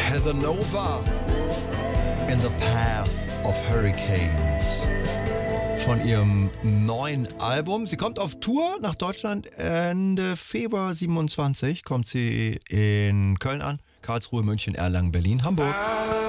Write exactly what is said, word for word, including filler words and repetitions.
Heather Nova in the Path of Hurricanes von ihrem neuen Album. Sie kommt auf Tour nach Deutschland. Ende Februar siebenundzwanzig kommt sie in Köln an, Karlsruhe, München, Erlangen, Berlin, Hamburg.